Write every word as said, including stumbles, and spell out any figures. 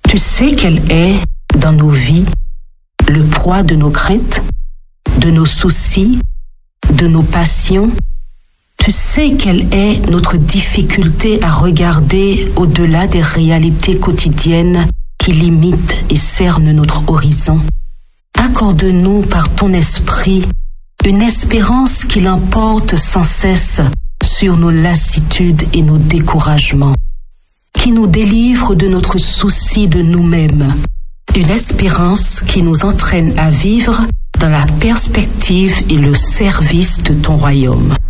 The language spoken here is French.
Tu sais quel est, dans nos vies, le poids de nos craintes, de nos soucis, de nos passions. Tu sais quelle est notre difficulté à regarder au-delà des réalités quotidiennes qui limitent et cernent notre horizon. Accorde-nous par ton esprit une espérance qui l'emporte sans cesse sur nos lassitudes et nos découragements, qui nous délivre de notre souci de nous-mêmes, une espérance qui nous entraîne à vivre dans la perspective et le service de ton royaume.